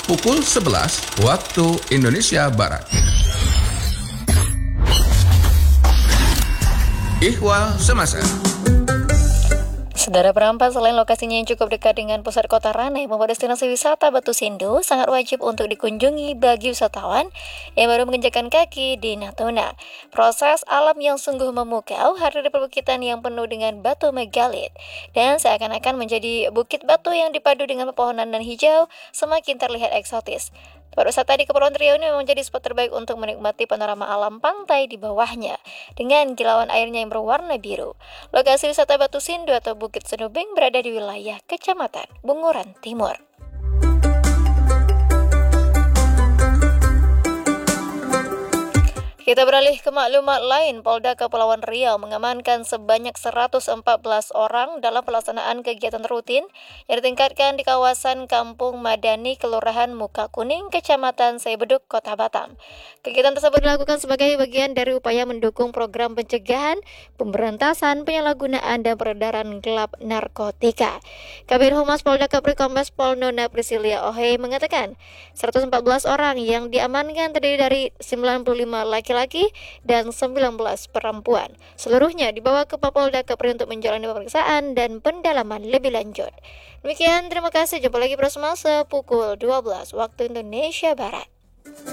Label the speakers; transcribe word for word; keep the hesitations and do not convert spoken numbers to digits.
Speaker 1: pukul sebelas waktu Indonesia Barat. Ihwal Semasa.
Speaker 2: Saudara perampas, selain lokasinya yang cukup dekat dengan pusat kota Ranai, membuat destinasi wisata Batu Sindu sangat wajib untuk dikunjungi bagi wisatawan yang baru menginjakkan kaki di Natuna. Proses alam yang sungguh memukau, hadir di perbukitan yang penuh dengan batu megalit, dan seakan-akan menjadi bukit batu yang dipadu dengan pepohonan dan hijau, semakin terlihat eksotis. Tempat wisata di Kepulauan Riau ini memang menjadi spot terbaik untuk menikmati panorama alam pantai di bawahnya dengan kilauan airnya yang berwarna biru. Lokasi wisata Batu Sindu atau Bukit Senubing berada di wilayah Kecamatan Bunguran Timur. Kita beralih ke maklumat lain. Polda Kepulauan Riau mengamankan sebanyak seratus empat belas orang dalam pelaksanaan kegiatan rutin yang ditingkatkan di kawasan Kampung Madani, Kelurahan Muka Kuning, Kecamatan Saibeduk, Kota Batam. Kegiatan tersebut dilakukan sebagai bagian dari upaya mendukung program pencegahan, pemberantasan, penyalahgunaan, dan peredaran gelap narkotika. Kabid Humas Polda Kepri Kombes Pol Nona Priscilia Ohe mengatakan seratus empat belas orang yang diamankan terdiri dari sembilan puluh lima laki-laki laki dan sembilan belas perempuan. Seluruhnya dibawa ke Polda Kepri untuk menjalani pemeriksaan dan pendalaman lebih lanjut. Demikian, terima kasih. Jumpa lagi pada semasa pukul dua belas waktu Indonesia Barat.